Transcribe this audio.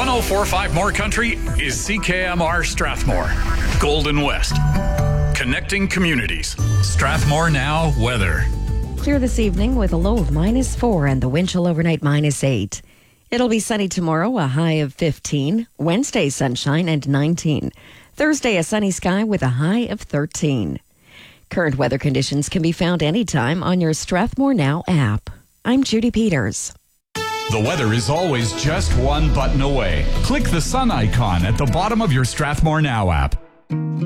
104.5 More Country is CKMR Strathmore. Golden West. Connecting communities. Strathmore Now weather. Clear this evening with a low of -4 and the wind chill overnight -8. It'll be sunny tomorrow, a high of 15. Wednesday, sunshine and 19. Thursday, a sunny sky with a high of 13. Current weather conditions can be found anytime on your Strathmore Now app. I'm Judy Peters. The weather is always just one button away. Click the sun icon at the bottom of your Strathmore Now app.